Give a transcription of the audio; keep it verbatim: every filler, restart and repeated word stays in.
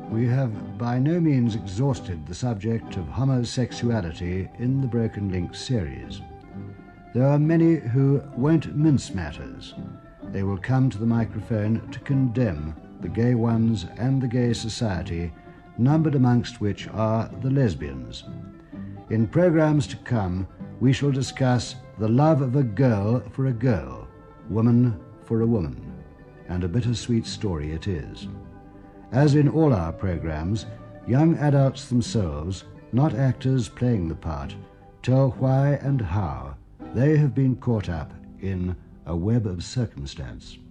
We have by no means exhausted the subject of homosexuality in the Broken Link series. There are many who won't mince matters. They will come to the microphone to condemn the gay ones and the gay society, numbered amongst which are the lesbians. In programs to come, we shall discuss the love of a girl for a girl, woman for a woman, and a bittersweet story it is. As in all our programs, young adults themselves, not actors playing the part, tell why and how they have been caught up in a web of circumstance.